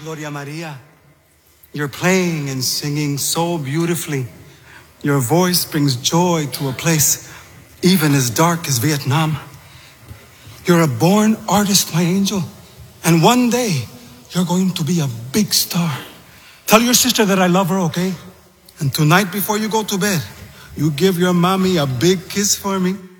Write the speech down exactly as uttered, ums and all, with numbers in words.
Gloria Maria. You're playing and singing so beautifully. Your voice brings joy to a place even as dark as Vietnam. You're a born artist, my angel. And one day, you're going to be a big star. Tell your sister that I love her, okay? And tonight before you go to bed, you give your mommy a big kiss for me.